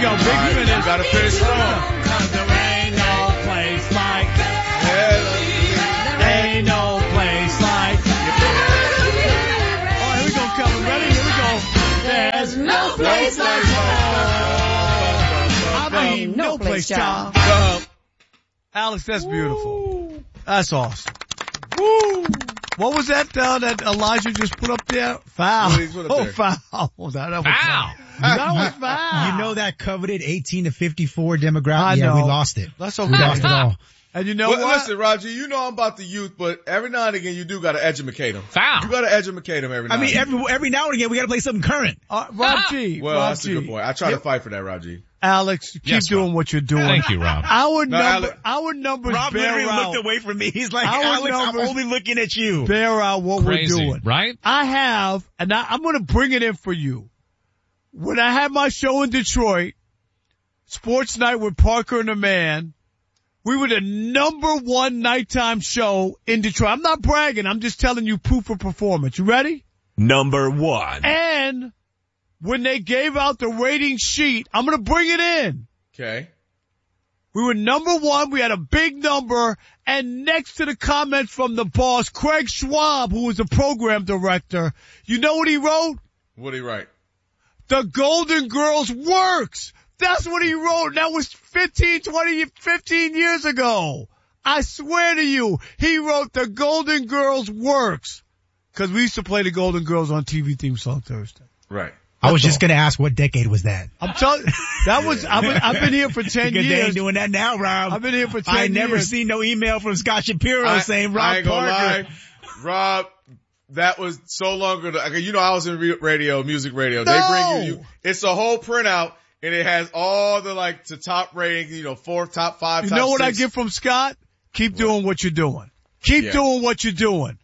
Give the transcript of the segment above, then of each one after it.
go. Big minute. You gotta finish strong. There ain't no place like ain't no place like. Oh, here we go, Kevin. Ready? Here we go. There's no place like home. I mean, no place, child. Alex, that's beautiful. That's awesome. Woo! What was that that Elijah just put up there? Foul. What did he put up there? Foul. That was foul. That was foul. You know that coveted 18 to 54 demographic? I know. Yeah, we lost it. That's okay. We lost it all. And you know Well, what? listen, Roger, you know I'm about the youth, but every now and again you do gotta educate them. Foul. You gotta educate them every now and again. Every now and again we gotta play something current. Rob G. Well, Rob that's G. a good point. I try to fight for that, Roger. Alex, keep Yes, doing Rob. what you're doing. Thank you, Rob. Our Alex- numbers Rob bear literally out. looked away from me. He's like, Our Alex, I'm numbers- only looking at you. Bear out what Crazy, we're doing. right? I have, and I'm going to bring it in for you. When I had my show in Detroit, Sports Night with Parker and the Man, we were the #1 nighttime show in Detroit. I'm not bragging. I'm just telling you proof of performance. You ready? #1. And when they gave out the rating sheet, I'm going to bring it in. Okay. We were #1. We had a big number. And next to the comments from the boss, Craig Schwab, who was the program director, you know what he wrote? What'd he write? The Golden Girls works. That's what he wrote. That was 15 years ago. I swear to you, he wrote the Golden Girls works. Cause we used to play the Golden Girls on TV theme song Thursday. Right. I was just gonna ask what decade was that? I'm telling that was, I've been here for 10 Because years. they ain't doing that now, Rob. I've been here for 10 years. I never seen no email from Scott Shapiro saying Rob I ain't gonna Parker. lie. Rob, that was so long ago. You know, I was in music radio. No. They bring you, it's a whole printout and it has all the the top rating, 4, top 5, You top know what 6. I get from Scott? Keep doing what you're doing. Keep doing what you're doing.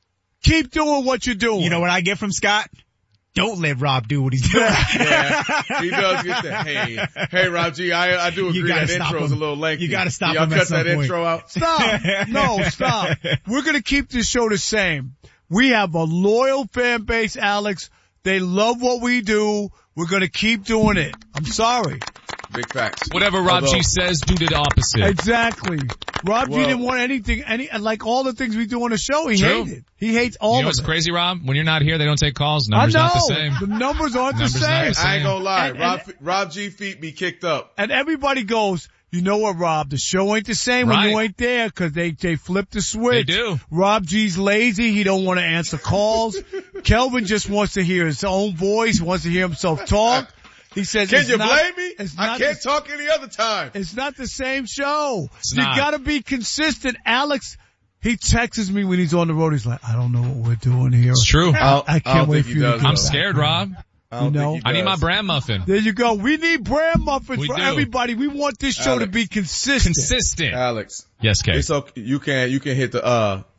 Keep doing what you're doing. You know what I get from Scott? Don't let Rob do what he's doing. Yeah, he does get that. Hey, Rob G, I do agree that intro is a little lengthy. You gotta stop Y'all him at cut some that point. intro out. Stop. No, stop. We're going to keep this show the same. We have a loyal fan base, Alex. They love what we do. We're going to keep doing it. I'm sorry. Big facts. Whatever Rob G says, do the opposite. Exactly. Rob G Well- didn't want anything, like all the things we do on the show, he True. hated. He hates all You know of what's it. crazy, Rob? When you're not here, they don't take calls. I Numbers know. not the same. The numbers aren't the Numbers not same. the same. I ain't gonna lie. And- Rob G feet be kicked up. And everybody goes, you know what, Rob? The show ain't the same when you Right. ain't there because they flip the switch. They do. Rob G's lazy. He don't want to answer calls. Kelvin just wants to hear his own voice, wants to hear himself talk. He says, Can it's you not- blame me? it's I not can't the- talk any other time. It's not the same show. It's You not. gotta be consistent. Alex, he texts me when he's on the road. He's like, I don't know what we're doing here. It's true. I can't wait think for he you to does, get I'm though. back. scared, Rob. I don't You know? think he I need my does. bran muffin. There you go. We need brand muffins We for do. everybody. We want this show to Alex. be consistent. Consistent. Alex. Yes, Kay. It's okay. You can hit the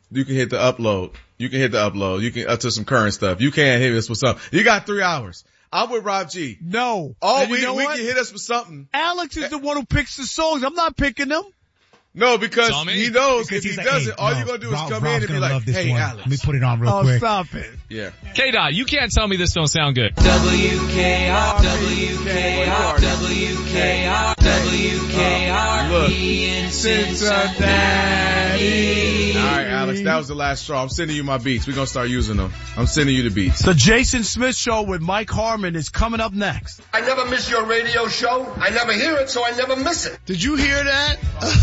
upload. You can hit the upload. You can to some current stuff. You can't hit us with something. You got 3 hours. I'm with Rob G. No. Oh, And we you know what? can hit us with something. Alex is the one who picks the songs. I'm not picking them. No, because It's on me. he knows Because if he he's like, does hey, it, all no, you're gonna do is Rob- come Rob's in and be gonna like, love this hey, one. Alex. Let me put it on real Oh, quick. stop it. Yeah. K-Dot, you can't tell me this don't sound good. WKR, WKR, WKR, WKR, Look. in Cincinnati. All right, Alex, that was the last straw. I'm sending you my beats. We're gonna start using them. I'm sending you the beats. The Jason Smith Show with Mike Harmon is coming up next. I never miss your radio show. I never hear it, so I never miss it. Did you hear that?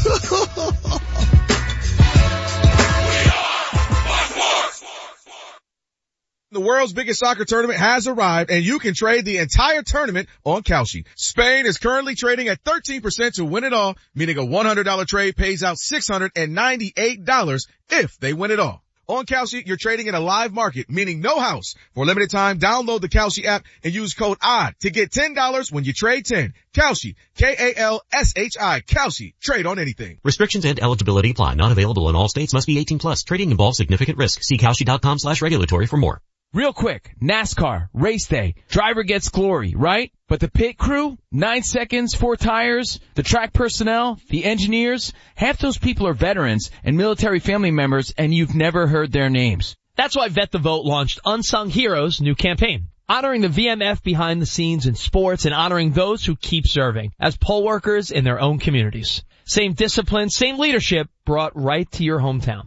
The world's biggest soccer tournament has arrived, and you can trade the entire tournament on Kalshi. Spain is currently trading at 13% to win it all, meaning a $100 trade pays out $698 if they win it all. On Kalshi, you're trading in a live market, meaning no house. For a limited time, download the Kalshi app and use code ODD to get $10 when you trade 10. Kalshi, K-A-L-S-H-I, Kalshi. Trade on anything. Restrictions and eligibility apply. Not available in all states. Must be 18 plus. Trading involves significant risk. See Kalshi.com/regulatory for more. Real quick, NASCAR, race day, driver gets glory, right? But the pit crew, 9 seconds, 4 tires, the track personnel, the engineers, half those people are veterans and military family members, and you've never heard their names. That's why Vet the Vote launched Unsung Heroes' new campaign. honoring the VMF behind the scenes in sports and honoring those who keep serving as poll workers in their own communities. Same discipline, same leadership brought right to your hometown.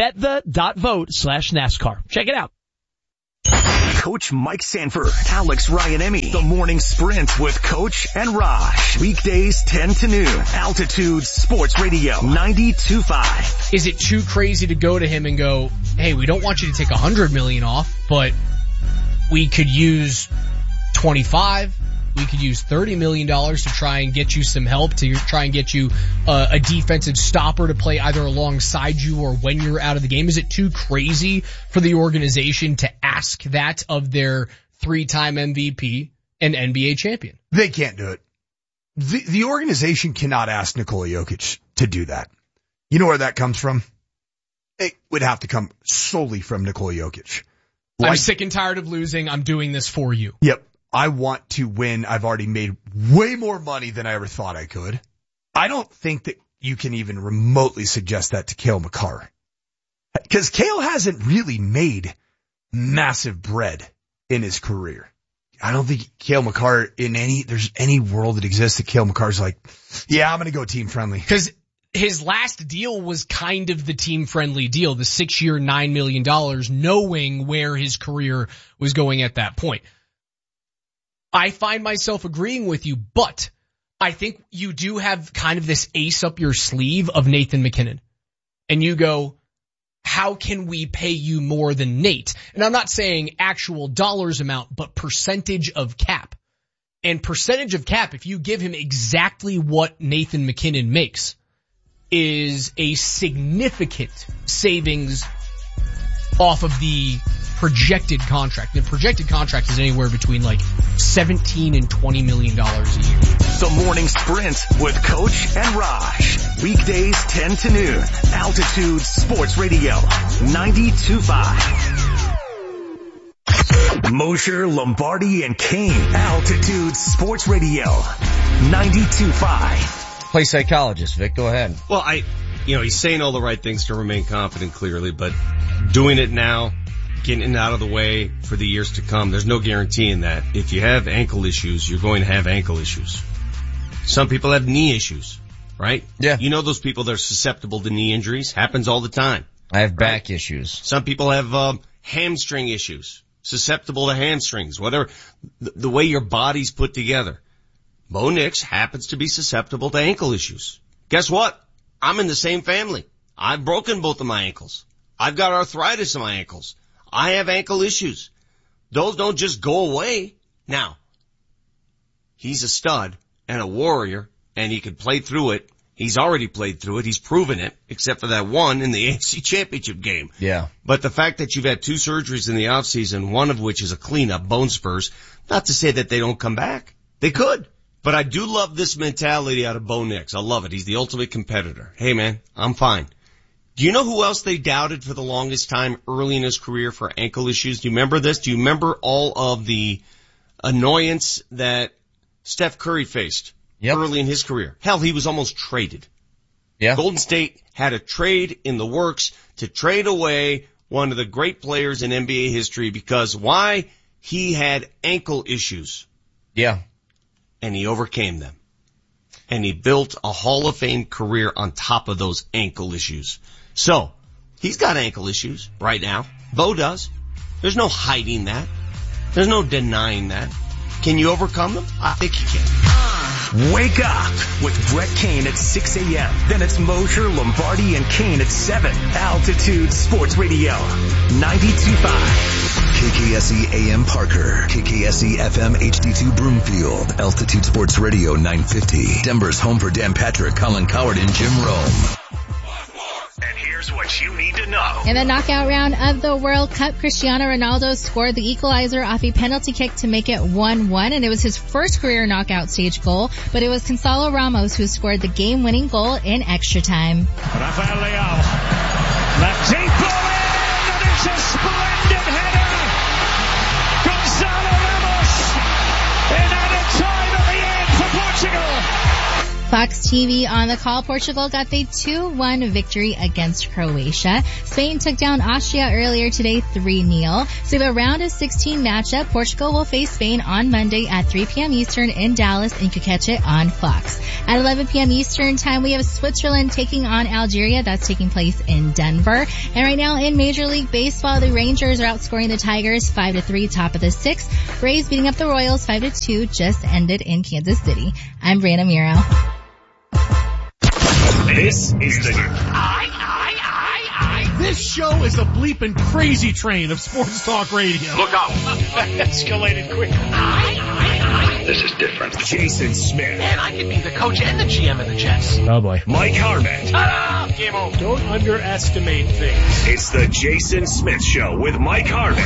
Vetva.vote/NASCAR. Check it out. Coach Mike Sanford, Alex Ryan-Emmy, The Morning Sprint with Coach and Raj. Weekdays 10 to noon. Altitude Sports Radio 92.5. Is it too crazy to go to him and go, hey, we don't want you to take $100 million off, but we could use 25. We could use $30 million to try and get you some help, to try and get you a defensive stopper to play either alongside you or when you're out of the game. Is it too crazy for the organization to ask that of their 3-time MVP and NBA champion? They can't do it. The organization cannot ask Nikola Jokic to do that. You know where that comes from? It would have to come solely from Nikola Jokic. I'm sick and tired of losing. I'm doing this for you. Yep. I want to win. I've already made way more money than I ever thought I could. I don't think that you can even remotely suggest that to Cale Makar. Because Cale hasn't really made massive bread in his career. I don't think Cale Makar there's any world that exists that Cale Makar's like, yeah, I'm going to go team friendly. Because his last deal was kind of the team friendly deal, the 6-year, $9 million, knowing where his career was going at that point. I find myself agreeing with you, but I think you do have kind of this ace up your sleeve of Nathan McKinnon. And you go, how can we pay you more than Nate? And I'm not saying actual dollars amount, but percentage of cap. And percentage of cap, if you give him exactly what Nathan McKinnon makes, is a significant savings off of the projected contract. The projected contract is anywhere between like $17 and $20 million a year. The Morning Sprint with Coach and Raj. Weekdays 10 to noon. Altitude Sports Radio 92.5. Mosher, Lombardi, and Kane. Altitude Sports Radio 92.5. Play psychologist, Vic. Go ahead. Well, he's saying all the right things to remain confident, clearly, but doing it now, getting it out of the way for the years to come, there's no guaranteeing that. If you have ankle issues, you're going to have ankle issues. Some people have knee issues, right? Yeah. You know those people that are susceptible to knee injuries? Happens all the time. I have back issues. Some people have hamstring issues, susceptible to hamstrings, whether the way your body's put together. Bo Nix happens to be susceptible to ankle issues. Guess what? I'm in the same family. I've broken both of my ankles. I've got arthritis in my ankles. I have ankle issues. Those don't just go away. Now, he's a stud and a warrior, and he can play through it. He's already played through it. He's proven it, except for that one in the AFC Championship game. Yeah. But the fact that you've had 2 surgeries in the offseason, one of which is a cleanup, bone spurs, not to say that they don't come back. They could. But I do love this mentality out of Bo Nix. I love it. He's the ultimate competitor. Hey, man, I'm fine. Do you know who else they doubted for the longest time early in his career for ankle issues? Do you remember this? Do you remember all of the annoyance that Steph Curry faced early in his career? Hell, he was almost traded. Yeah. Golden State had a trade in the works to trade away one of the great players in NBA history because why? He had ankle issues. Yeah. And he overcame them. And he built a Hall of Fame career on top of those ankle issues. So, he's got ankle issues right now. Bo does. There's no hiding that. There's no denying that. Can you overcome them? I think you can. Wake up with Brett Kane at 6 a.m. Then it's Mosher, Lombardi, and Kane at 7. Altitude Sports Radio 92.5. KKSE AM Parker, KKSE FM HD2 Broomfield, Altitude Sports Radio 950, Denver's home for Dan Patrick, Colin Coward, and Jim Rome. And here's what you need to know. In the knockout round of the World Cup, Cristiano Ronaldo scored the equalizer off a penalty kick to make it 1-1, and it was his first career knockout stage goal, but it was Gonzalo Ramos who scored the game-winning goal in extra time. Rafael Leao, left deep ball in, and it's a splendid header. Gonzalo Ramos in added time at the end for Portugal. Fox TV on the call. Portugal got the 2-1 victory against Croatia. Spain took down Austria earlier today 3-0. So we have a round of 16 matchup. Portugal will face Spain on Monday at 3 p.m. Eastern in Dallas, and you can catch it on Fox. At 11 p.m. Eastern time, we have Switzerland taking on Algeria. That's taking place in Denver. And right now in Major League Baseball, the Rangers are outscoring the Tigers 5-3, top of the 6th. Rays beating up the Royals 5-2, just ended in Kansas City. I'm Brianna Miro. This is the This show is a bleeping crazy train of sports talk radio. Look out. Escalated quick. This is different. Jason Smith. Man, I could be the coach and the GM of the Jets. Oh boy. Mike Harmon. Ta-da! Game over. Don't underestimate things. It's the Jason Smith Show with Mike Harmon.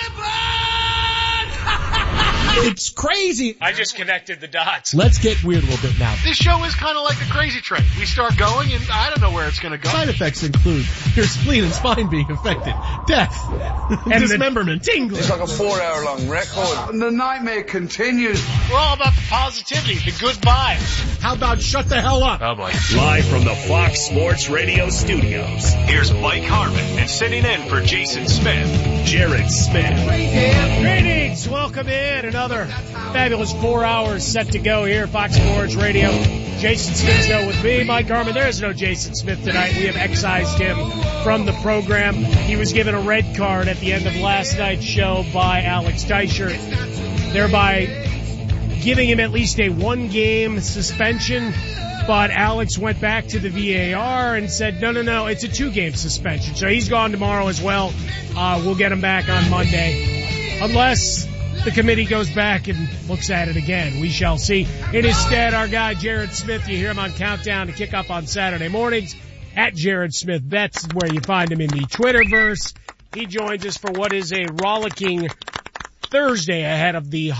It's crazy. I just connected the dots. Let's get weird a little bit now. This show is kind of like a crazy train. We start going and I don't know where it's going to go. Side effects include your spleen and spine being affected, death, and dismemberment, tingling. It's like a 4-hour-long record. And the nightmare continues. We're all about the positivity, the good vibes. How about shut the hell up? Oh boy. Live from the Fox Sports Radio studios, here's Mike Harmon, and sitting in for Jason Smith, Jared Smith. Greetings. Welcome in. Another fabulous 4 hours set to go here, Fox Sports Radio. Jason Smith Show with me, Mike Harmon. There is no Jason Smith tonight. We have excised him from the program. He was given a red card at the end of last night's show by Alex Teicher, thereby giving him at least a 1-game suspension. But Alex went back to the VAR and said, no, it's a 2-game suspension. So he's gone tomorrow as well. We'll get him back on Monday. Unless the committee goes back and looks at it again. We shall see. In his stead, our guy Jared Smith. You hear him on Countdown to Kick Up on Saturday mornings at Jared Smith Bets, where you find him in the Twitterverse. He joins us for what is a rollicking Thursday ahead of the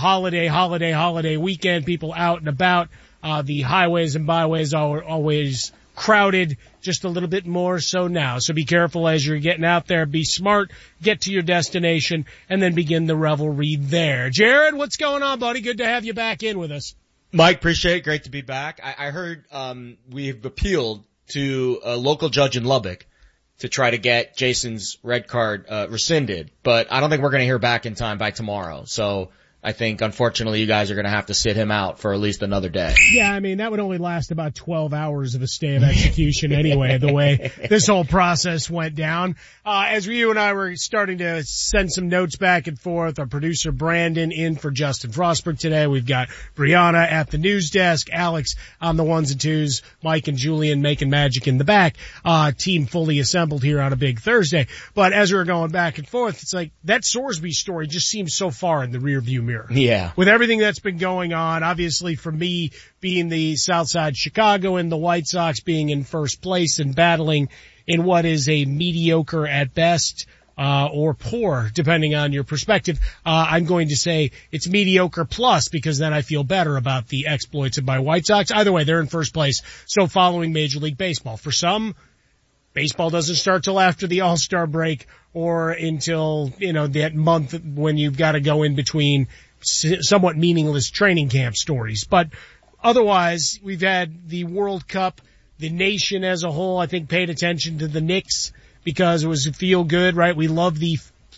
holiday weekend. People out and about. The highways and byways are always crowded, just a little bit more so now. So be careful as you're getting out there. Be smart, get to your destination, and then begin the revelry there. Jared, what's going on, buddy? Good to have you back in with us. Mike, appreciate it. Great to be back. I heard we've appealed to a local judge in Lubbock to try to get Jason's red card rescinded, but I don't think we're going to hear back in time by tomorrow. So I think, unfortunately, you guys are going to have to sit him out for at least another day. Yeah, I mean, that would only last about 12 hours of a stay of execution anyway, the way this whole process went down. As you and I were starting to send some notes back and forth, our producer Brandon in for Justin Frostberg today. We've got Brianna at the news desk, Alex on the ones and twos, Mike and Julian making magic in the back. Team fully assembled here on a big Thursday. But as we were going back and forth, it's like that Sorsby story just seems so far in the rearview mirror. Yeah. With everything that's been going on, obviously for me being the Southside Chicago and the White Sox being in first place and battling in what is a mediocre at best, or poor, depending on your perspective, I'm going to say it's mediocre plus because then I feel better about the exploits of my White Sox. Either way, they're in first place. So following Major League Baseball. For some, baseball doesn't start till after the All-Star break or until, that month when you've got to go in between somewhat meaningless training camp stories. But otherwise, we've had the World Cup. The nation as a whole, I think, paid attention to the Knicks because it was a feel good, right? We love the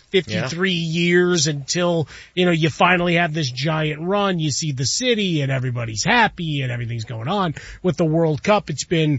53 years until, you finally have this giant run. You see the city and everybody's happy and everything's going on. With the World Cup, it's been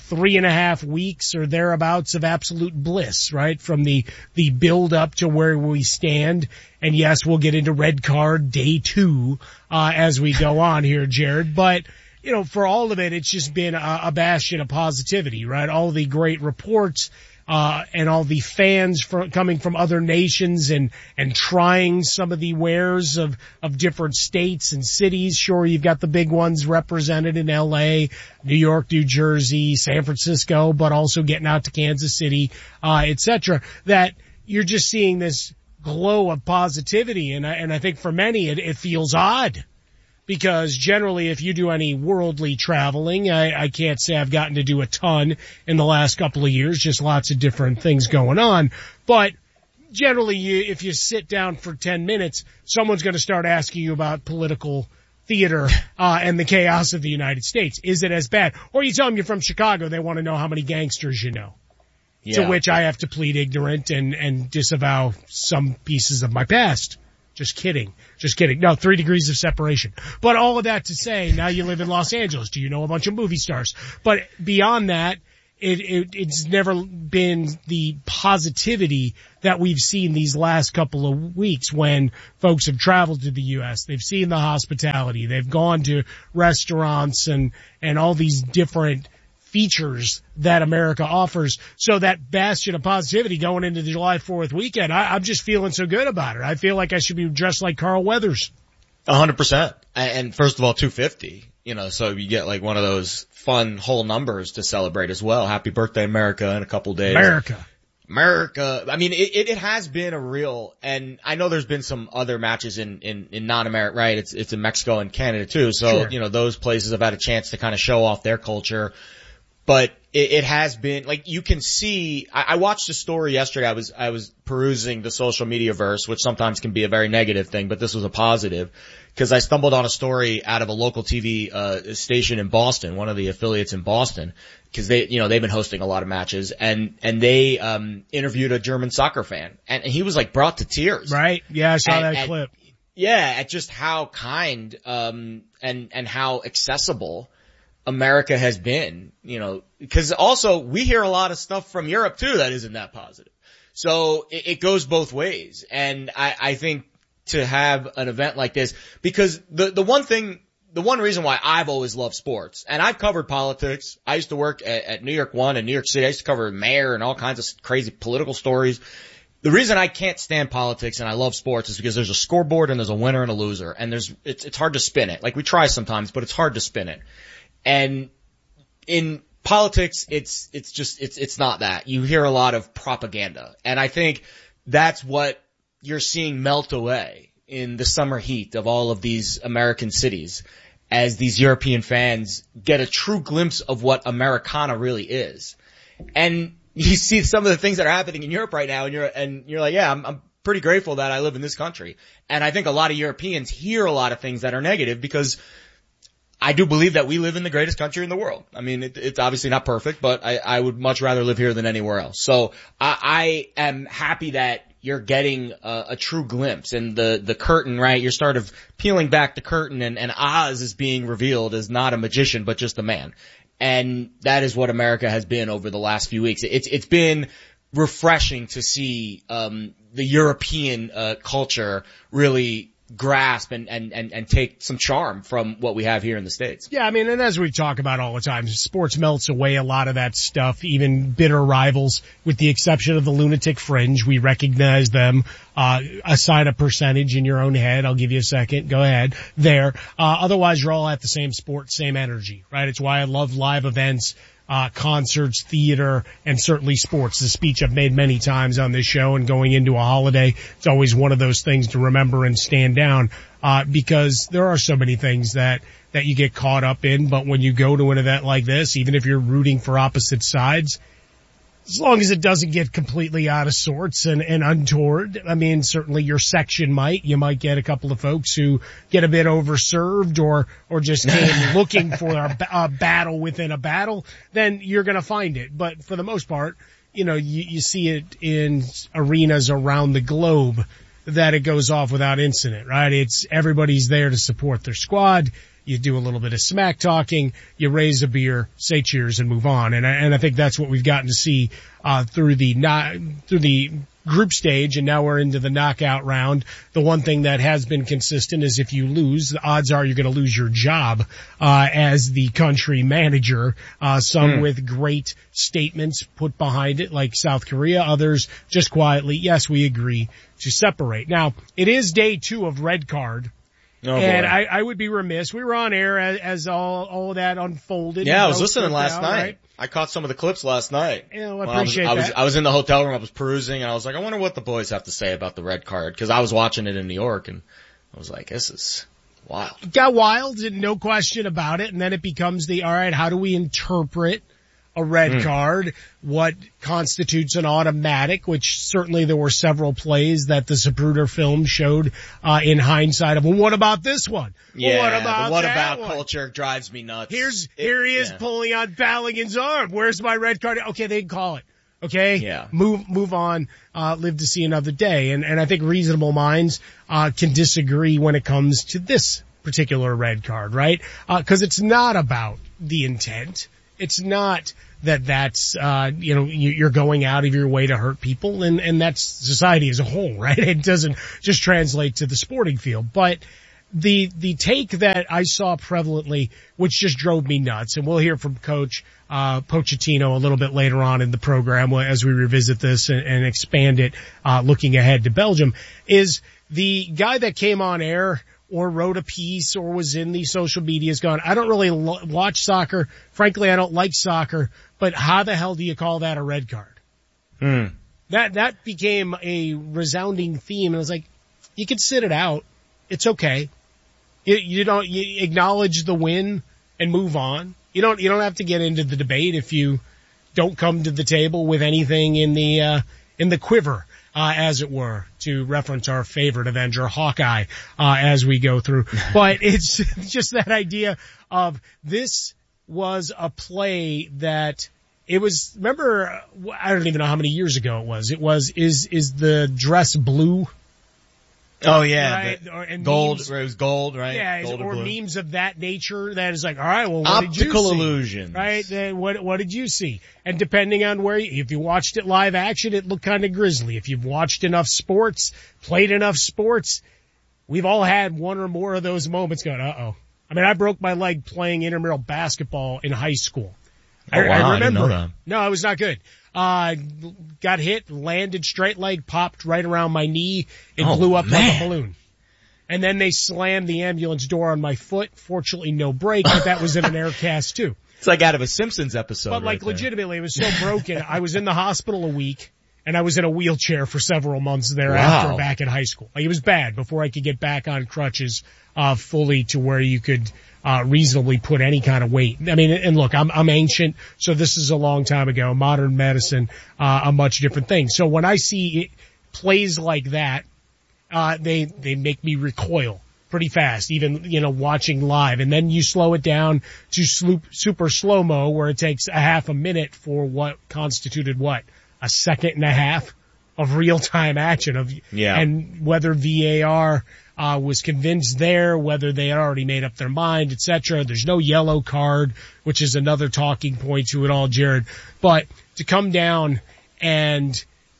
3.5 weeks or thereabouts of absolute bliss, right? From the build up to where we stand. And yes, we'll get into red card day 2, as we go on here, Jared. But, for all of it, it's just been a bastion of positivity, right? All the great reports, and all the fans coming from other nations and trying some of the wares of different states and cities. Sure, you've got the big ones represented in LA, New York, New Jersey, San Francisco, but also getting out to Kansas City, etc. That you're just seeing this glow of positivity. And I think for many, it feels odd. Because generally, if you do any worldly traveling, I can't say I've gotten to do a ton in the last couple of years, just lots of different things going on. But generally, if you sit down for 10 minutes, someone's going to start asking you about political theater, and the chaos of the United States. Is it as bad? Or you tell them you're from Chicago, they want to know how many gangsters you know. Yeah. To which I have to plead ignorant and disavow some pieces of my past. Just kidding. No, 3 degrees of separation. But all of that to say, now you live in Los Angeles. Do you know a bunch of movie stars? But beyond that, it's never been the positivity that we've seen these last couple of weeks when folks have traveled to the U.S. They've seen the hospitality. They've gone to restaurants and all these different features that America offers. So that bastion of positivity going into the July 4th weekend, I'm just feeling so good about it. I feel like I should be dressed like Carl Weathers. 100%. And first of all, 250. So you get like one of those fun whole numbers to celebrate as well. Happy birthday, America, in a couple days. America. I mean, it has been a real, and I know there's been some other matches in non-America, right? It's in Mexico and Canada too. So, sure. Those places have had a chance to kind of show off their culture. But it has been, like, you can see, I watched a story yesterday. I was perusing the social media verse, which sometimes can be a very negative thing, but this was a positive. Because I stumbled on a story out of a local TV station in Boston, one of the affiliates in Boston, because they've been hosting a lot of matches, and they interviewed a German soccer fan, and he was like brought to tears. Right? Yeah, I saw that clip. Yeah, at just how kind and how accessible America has been, because also we hear a lot of stuff from Europe too that isn't that positive. So it goes both ways, and I think to have an event like this, because the one reason why I've always loved sports, and I've covered politics. I used to work at New York One in New York City. I used to cover mayor and all kinds of crazy political stories. The reason I can't stand politics and I love sports is because there's a scoreboard and there's a winner and a loser, and it's hard to spin it. Like, we try sometimes, but it's hard to spin it. And in politics, it's not that. You hear a lot of propaganda, and I think that's what you're seeing melt away in the summer heat of all of these American cities as these European fans get a true glimpse of what Americana really is. And you see some of the things that are happening in Europe right now, and you're like, yeah, I'm pretty grateful that I live in this country. And I think a lot of Europeans hear a lot of things that are negative, because I do believe that we live in the greatest country in the world. I mean, it's obviously not perfect, but I would much rather live here than anywhere else. So I am happy that you're getting a true glimpse, and the curtain, right? You're sort of peeling back the curtain, and Oz is being revealed as not a magician, but just a man. And that is what America has been over the last few weeks. It's been refreshing to see the European culture really grasp and take some charm from what we have here in the States. Yeah, I mean, and as we talk about all the time, sports melts away a lot of that stuff, even bitter rivals, with the exception of the lunatic fringe. We recognize them. Assign a percentage in your own head. I'll give you a second. Go ahead. There. Otherwise, you're all at the same sport, same energy, right? It's why I love live events, concerts, theater, and certainly sports. The speech I've made many times on this show, and going into a holiday, it's always one of those things to remember and stand down, because there are so many things that you get caught up in. But when you go to an event like this, even if you're rooting for opposite sides, as long as it doesn't get completely out of sorts and untoward, I mean, certainly your section you might get a couple of folks who get a bit overserved or just came looking for a battle within a battle, then you're going to find it. But for the most part, you see it in arenas around the globe that it goes off without incident, right? It's everybody's there to support their squad. You do a little bit of smack talking, you raise a beer, say cheers, and move on. And I think that's what we've gotten to see through the group stage, and now we're into the knockout round. The one thing that has been consistent is if you lose, the odds are you're going to lose your job as the country manager. Some with great statements put behind it, like South Korea. Others just quietly, yes, we agree to separate. Now, it is day 2 of Red Card. Oh, and I would be remiss. We were on air as all of that unfolded. Yeah, I was listening last night. Right? I caught some of the clips last night. Yeah, well, I appreciate that. I was in the hotel room. I was perusing, and I was like, I wonder what the boys have to say about the Red Card, because I was watching it in New York, and I was like, this is wild. It got wild, no question about it. And then it becomes all right, how do we interpret a red card, what constitutes an automatic, which certainly there were several plays that the Zapruder film showed in hindsight of, well, what about this one? Yeah, well, what about one? culture drives me nuts. Here he is pulling on Balogun's arm. Where's my red card? Okay, they can call it. Okay? Yeah. Move on, live to see another day. And I think reasonable minds, can disagree when it comes to this particular red card, right? Cause it's not about the intent. It's not that's, you're going out of your way to hurt people, and that's society as a whole, right? It doesn't just translate to the sporting field. But the take that I saw prevalently, which just drove me nuts, and we'll hear from Coach Pochettino a little bit later on in the program as we revisit this and expand it, looking ahead to Belgium, is the guy that came on air or wrote a piece or was in the social media is gone, I don't really watch soccer. Frankly, I don't like soccer, but how the hell do you call that a red card? That became a resounding theme, and I was like, you can sit it out. It's okay. You acknowledge the win and move on. You don't have to get into the debate if you don't come to the table with anything in the quiver, as it were, to reference our favorite Avenger, Hawkeye, as we go through. But it's just that idea of this was a play that it was, remember, I don't even know how many years ago it was. Is the dress blue? Oh yeah, right? And gold. Memes, where it was gold, right? Yeah, gold or blue. Memes of that nature. That is like, all right, well, what did you see? Optical illusions, right? What did you see? And depending on if you watched it live action, it looked kind of grisly. If you've watched enough sports, played enough sports, we've all had one or more of those moments. Going, uh-oh. I mean, I broke my leg playing intramural basketball in high school. Oh, wow, I remember. I didn't know that. No, it was not good. Got hit, landed straight leg, popped right around my knee. It blew up like a balloon. And then they slammed the ambulance door on my foot. Fortunately, no break, but that was in an air cast too. It's like out of a Simpsons episode. But like legitimately, it was so broken. I was in the hospital a week, and I was in a wheelchair for several months thereafter back in high school. Like, it was bad before I could get back on crutches, fully to where you could, reasonably put any kind of weight. I mean, and look, I'm ancient, so this is a long time ago. Modern medicine, a much different thing. So when I see plays like that, they make me recoil pretty fast, even, watching live. And then you slow it down to super slow-mo where it takes a half a minute for what constituted a second and a half of real-time action and whether VAR, was convinced there, whether they had already made up their mind, etc. There's no yellow card, which is another talking point to it all, Jared. But to come down and,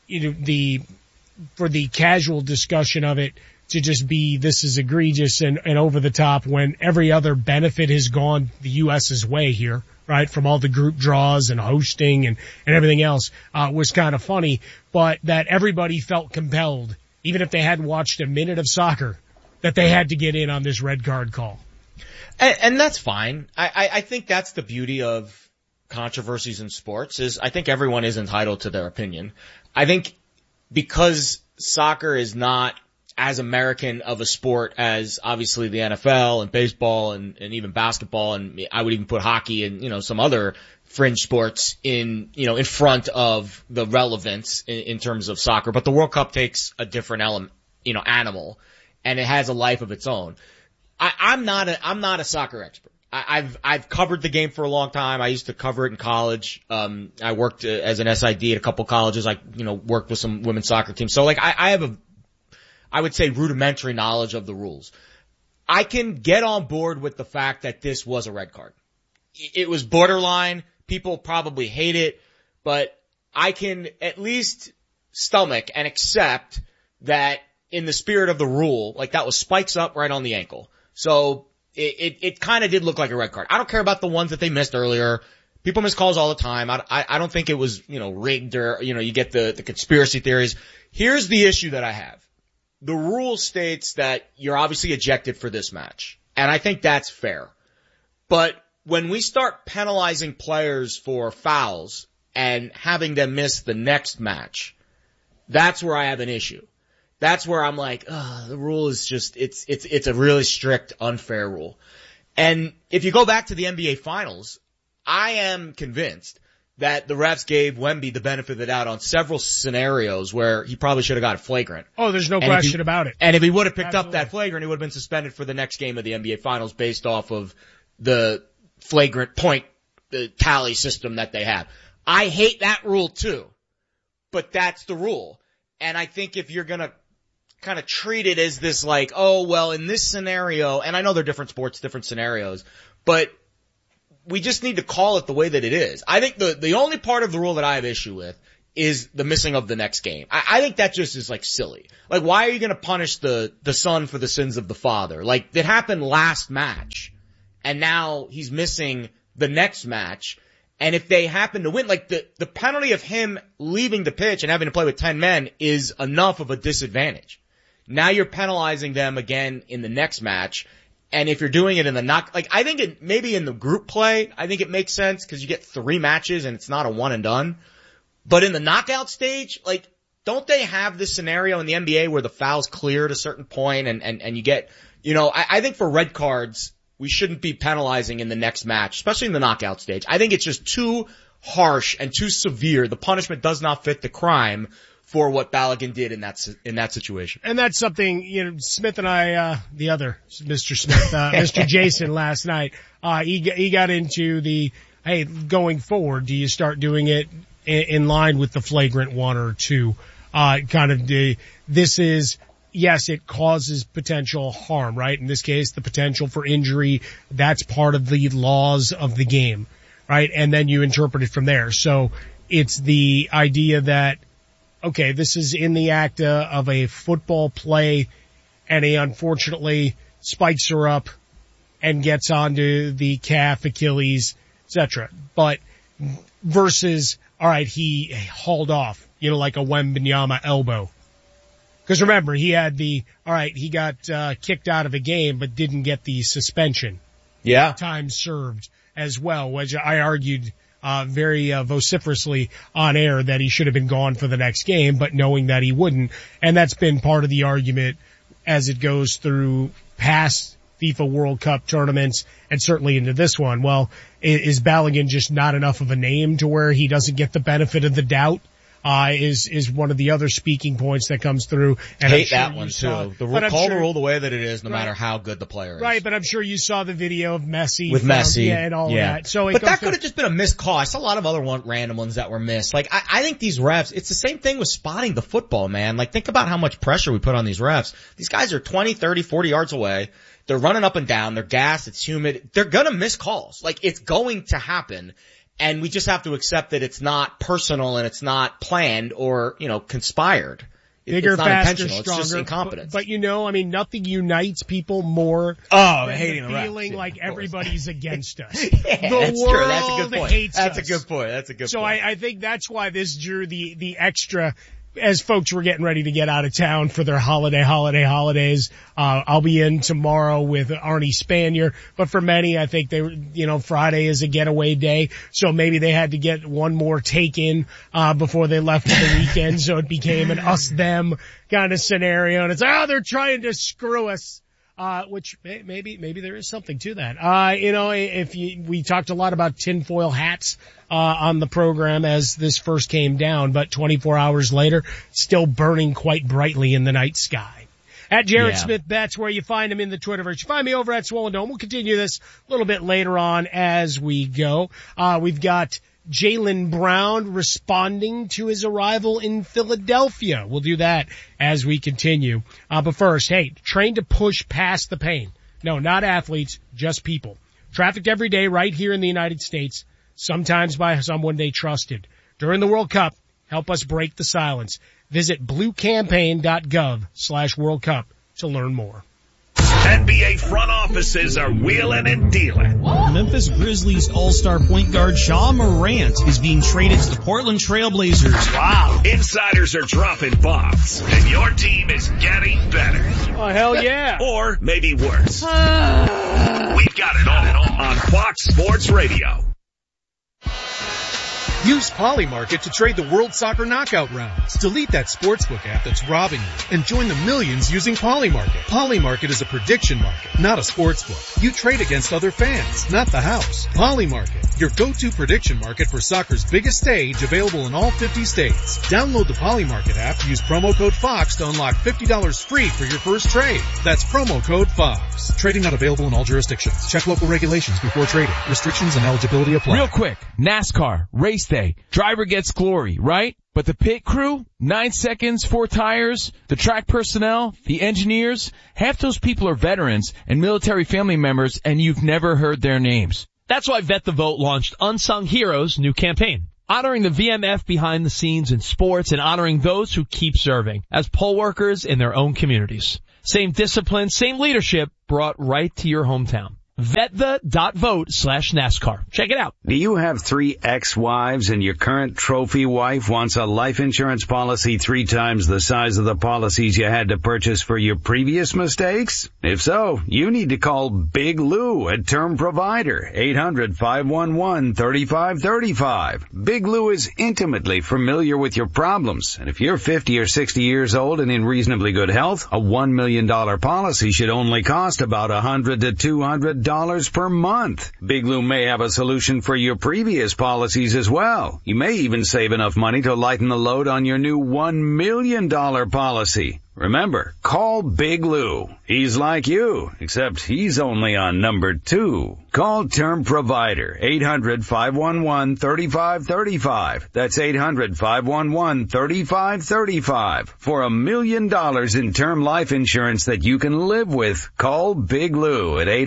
for the casual discussion of it to just be, this is egregious and over the top, when every other benefit has gone the U.S.'s way here, right? From all the group draws and hosting and everything else, was kind of funny, but that everybody felt compelled, even if they hadn't watched a minute of soccer, that they had to get in on this red card call. And that's fine. I think that's the beauty of controversies in sports, is I think everyone is entitled to their opinion. I think because soccer is not as American of a sport as obviously the NFL and baseball and even basketball, and I would even put hockey and, some other fringe sports in front of the relevance in terms of soccer. But the World Cup takes a different element, animal, and it has a life of its own. I'm not a soccer expert. I've covered the game for a long time. I used to cover it in college. I worked as an SID at a couple colleges. I, worked with some women's soccer teams. So I have I would say rudimentary knowledge of the rules. I can get on board with the fact that this was a red card. It was borderline. People probably hate it, but I can at least stomach and accept that in the spirit of the rule, like that was spikes up right on the ankle. So it kind of did look like a red card. I don't care about the ones that they missed earlier. People miss calls all the time. I don't think it was, rigged or, you get the conspiracy theories. Here's the issue that I have. The rule states that you're obviously ejected for this match. And I think that's fair. But when we start penalizing players for fouls and having them miss the next match, that's where I have an issue. That's where I'm like, the rule is just, it's a really strict, unfair rule. And if you go back to the NBA finals, I am convinced that the refs gave Wemby the benefit of the doubt on several scenarios where he probably should have got a flagrant. Oh, there's no question about it. And if he would have picked up that flagrant, he would have been suspended for the next game of the NBA Finals based off of the flagrant point tally system that they have. I hate that rule too, but that's the rule. And I think if you're gonna kind of treat it as this like, oh, well, in this scenario, and I know they're different sports, different scenarios, but we just need to call it the way that it is. I think the only part of the rule that I have issue with is the missing of the next game. I think that just is like silly. Like, why are you going to punish the son for the sins of the father? Like, that happened last match, and now he's missing the next match. And if they happen to win, like the penalty of him leaving the pitch and having to play with 10 men is enough of a disadvantage. Now you're penalizing them again in the next match. And if you're doing it in the I think maybe in the group play, I think it makes sense because you get 3 matches and it's not a one and done. But in the knockout stage, like, don't they have this scenario in the NBA where the foul's clear at a certain point and you get, I think for red cards, we shouldn't be penalizing in the next match, especially in the knockout stage. I think it's just too harsh and too severe. The punishment does not fit the crime for what Balogun did in that situation. And that's something, Smith and I, the other Mr. Smith, Mr. Jason last night, he got into hey, going forward, do you start doing it in line with the flagrant 1 or 2? This is, yes, it causes potential harm, right? In this case, the potential for injury, that's part of the laws of the game, right? And then you interpret it from there. So it's the idea that, okay, this is in the act of a football play, and he unfortunately spikes her up and gets onto the calf, Achilles, etc. But versus, all right, he hauled off, like a Wembanyama elbow. Because remember, he had he got kicked out of a game, but didn't get the suspension. Yeah. Time served as well, which I argued very vociferously on air that he should have been gone for the next game, but knowing that he wouldn't. And that's been part of the argument as it goes through past FIFA World Cup tournaments and certainly into this one. Well, is Balogun just not enough of a name to where he doesn't get the benefit of the doubt? Is one of the other speaking points that comes through. And hate that one too. The rule the way that it is, no matter how good the player is. Right, but I'm sure you saw the video of Messi. With Messi. And all of that. So but that could have just been a missed call. I saw a lot of other random ones that were missed. Like, I think these refs, it's the same thing with spotting the football, man. Like, think about how much pressure we put on these refs. These guys are 20, 30, 40 yards away. They're running up and down. They're gassed. It's humid. They're gonna miss calls. Like, it's going to happen. And we just have to accept that it's not personal and it's not planned or, conspired. Bigger, it's not faster, intentional. stronger. It's just incompetence. But nothing unites people more than hating the feeling like everybody's against us. Yeah, that's true. That's a good point. Hates that's us. a good point. That's a good so point. I think that's why this drew the extra, as folks were getting ready to get out of town for their holidays. I'll be in tomorrow with Arnie Spanier, but for many, I think Friday is a getaway day. So maybe they had to get one more take in, before they left for the weekend. So it became an us-them kind of scenario. And it's, they're trying to screw us. Which maybe there is something to that. We talked a lot about tinfoil hats, on the program as this first came down, but 24 hours later, still burning quite brightly in the night sky. At Jared Smith, that's where you find him in the Twitterverse. You find me over at Swollen Dome. We'll continue this a little bit later on as we go. We've got Jaylen Brown responding to his arrival in Philadelphia. We'll do that as we continue. But first, train to push past the pain. No, not athletes, just people. Trafficked every day right here in the United States, sometimes by someone they trusted. During the World Cup, help us break the silence. Visit bluecampaign.gov/World Cup to learn more. NBA front offices are wheeling and dealing. Memphis Grizzlies all-star point guard Ja Morant is being traded to the Portland Trail Blazers. Wow. Insiders are dropping bombs, and your team is getting better. Oh, hell yeah. Or maybe worse. We've got it all on Fox Sports Radio. Use Polymarket to trade the World Soccer Knockout rounds. Delete that sportsbook app that's robbing you and join the millions using Polymarket. Polymarket is a prediction market, not a sportsbook. You trade against other fans, not the house. Polymarket, your go-to prediction market for soccer's biggest stage, available in all 50 states. Download the Polymarket app, use promo code FOX to unlock $50 free for your first trade. That's promo code FOX. Trading not available in all jurisdictions. Check local regulations before trading. Restrictions and eligibility apply. Real quick, NASCAR, race day. Driver gets glory, right? But the pit crew, 9 seconds, 4 tires, the track personnel, the engineers, half those people are veterans and military family members, and you've never heard their names. That's why Vet the Vote launched Unsung Heroes' new campaign, honoring the VMF behind the scenes in sports and honoring those who keep serving as poll workers in their own communities. Same discipline, same leadership brought right to your hometown. VetThe.vote/NASCAR. Check it out. Do you have 3 ex-wives and your current trophy wife wants a life insurance policy 3 times the size of the policies you had to purchase for your previous mistakes? If so, you need to call Big Lou at Term Provider, 800-511-3535. Big Lou is intimately familiar with your problems, and if you're 50 or 60 years old and in reasonably good health, a $1 million policy should only cost about $100 to $200 per month. Big Lou may have a solution for your previous policies as well. You may even save enough money to lighten the load on your new $1 million policy. Remember, call Big Lou. He's like you, except he's only on number 2. Call Term Provider, 800-511-3535. That's 800-511-3535. For $1 million in term life insurance that you can live with, call Big Lou at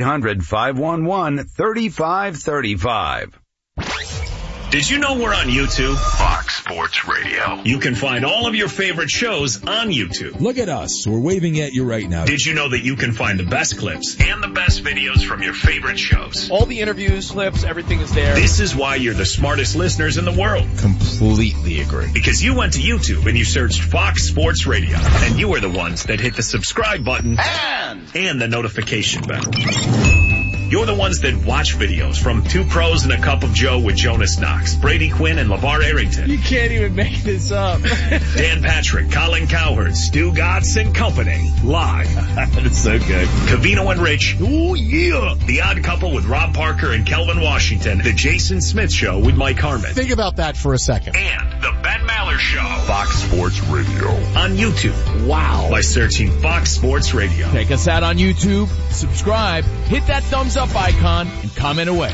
800-511-3535. Did you know we're on YouTube? Fox Sports Radio. You can find all of your favorite shows on YouTube. Look at us. We're waving at you right now. Did you know that you can find the best clips and the best videos from your favorite shows? All the interviews, clips, everything is there. This is why you're the smartest listeners in the world. Completely agree. Because you went to YouTube and you searched Fox Sports Radio. And you were the ones that hit the subscribe button and the notification bell. You're the ones that watch videos from Two Pros and a Cup of Joe with Jonas Knox, Brady Quinn, and LeVar Arrington. You can't even make this up. Dan Patrick, Colin Cowherd, Stu Gatz and Company. Live. That's so good. Covino and Rich. Oh, yeah. The Odd Couple with Rob Parker and Kelvin Washington. The Jason Smith Show with Mike Harmon. Think about that for a second. And the Ben Maller Show. Fox Sports Radio. On YouTube. Wow. By searching Fox Sports Radio. Check us out on YouTube, subscribe, hit that thumbs up icon, and comment away.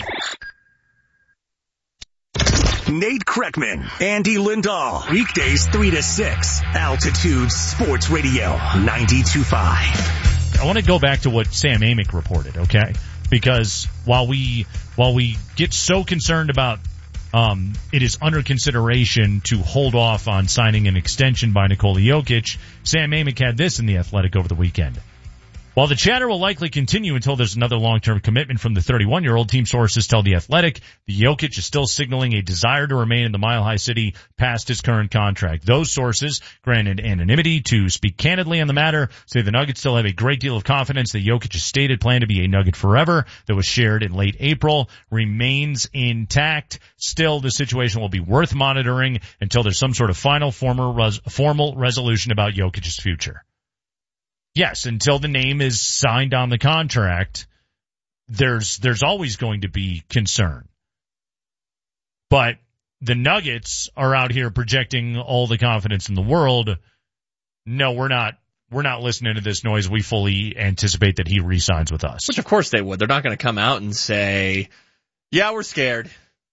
Nate Kreckman, Andy Lindahl. Weekdays 3 to 6. Altitude Sports Radio 92.5. I want to go back to what Sam Amick reported, okay? Because while we get so concerned about it is under consideration to hold off on signing an extension by Nikola Jokic, Sam Amick had this in The Athletic over the weekend. While the chatter will likely continue until there's another long-term commitment from the 31-year-old, team sources tell The Athletic the Jokic is still signaling a desire to remain in the Mile High City past his current contract. Those sources, granted anonymity to speak candidly on the matter, say the Nuggets still have a great deal of confidence that Jokic's stated plan to be a Nugget forever that was shared in late April remains intact. Still, the situation will be worth monitoring until there's some sort of final formal resolution about Jokic's future. Yes, until the name is signed on the contract, there's always going to be concern. But the Nuggets are out here projecting all the confidence in the world. No, we're not listening to this noise. We fully anticipate that he re-signs with us. Which of course they would. They're not going to come out and say, yeah, we're scared.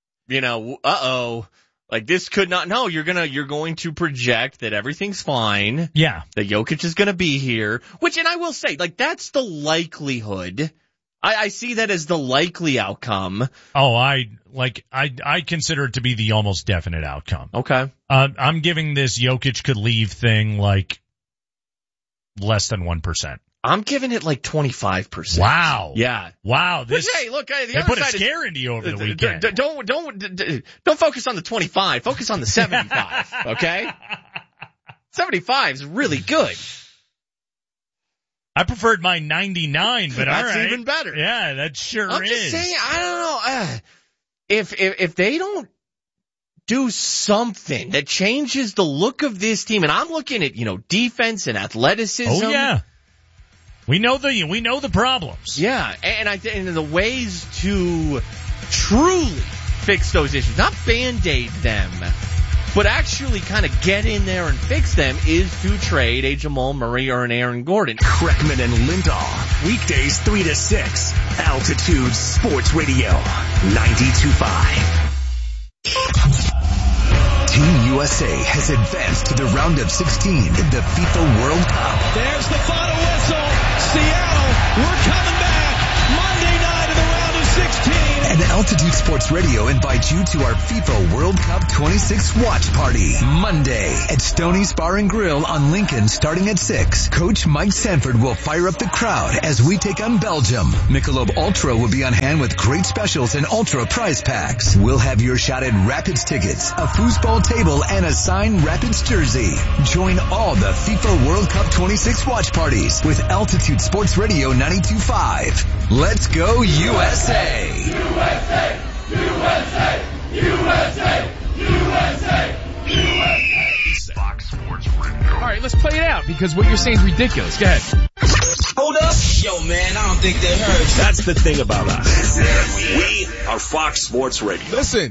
Like this could not, no, you're going to project that everything's fine. Yeah. That Jokic is going to be here, and I will say, like, that's the likelihood. I see that as the likely outcome. Oh, I consider it to be the almost definite outcome. Okay. I'm giving this Jokic could leave thing like less than 1%. I'm giving it like 25%. Wow. Yeah. Wow. Hey, look, the they other put side a scare into you over the weekend. Don't focus on the 25. Focus on the 75. Okay. 75 is really good. I preferred my 99, but that's all right. even better. Yeah, that sure is. I'm just saying, I don't know. If they don't do something that changes the look of this team. And I'm looking at, defense and athleticism. Oh yeah. We know the problems. Yeah. And the ways to truly fix those issues, not Band-Aid them, but actually kind of get in there and fix them, is to trade a Jamal Murray or an Aaron Gordon. Kreckman and Lindahl, weekdays 3 to 6, Altitude Sports Radio, 92.5. Team USA has advanced to the round of 16 in the FIFA World Cup. There's the final whistle. Seattle, we're coming back. Monday night in the round of 16. And Altitude Sports Radio invites you to our FIFA World Cup 26 watch party. Monday at Stoney's Bar and Grill on Lincoln starting at 6. Coach Mike Sanford will fire up the crowd as we take on Belgium. Michelob Ultra will be on hand with great specials and Ultra prize packs. We'll have your shot at Rapids tickets, a foosball table, and a signed Rapids jersey. Join all the FIFA World Cup 26 watch parties with Altitude Sports Radio 92.5. Let's go USA! USA! USA! USA! USA! USA! Fox Sports Radio. All right, let's play it out because what you're saying is ridiculous. Go ahead. Hold up. Yo, man, I don't think they heard you. That's the thing about us. We are Fox Sports Radio. Listen.